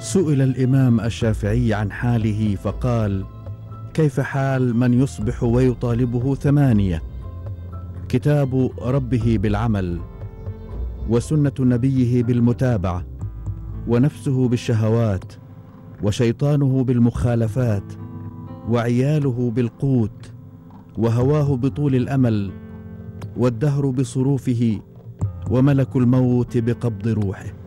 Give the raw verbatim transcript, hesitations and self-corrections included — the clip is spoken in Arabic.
سئل الإمام الشافعي عن حاله فقال: كيف حال من يصبح ويطالبه ثمانية: كتاب ربه بالعمل، وسنة نبيه بالمتابعة، ونفسه بالشهوات، وشيطانه بالمخالفات، وعياله بالقوت، وهواه بطول الأمل، والدهر بصروفه، وملك الموت بقبض روحه.